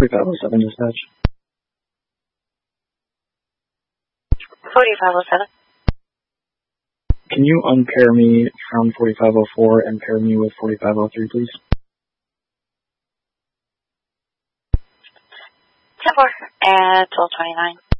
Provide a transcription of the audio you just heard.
4507 dispatch. 4507. Can you unpair me from 4504 and pair me with 4503, please? 10-4 at 1229.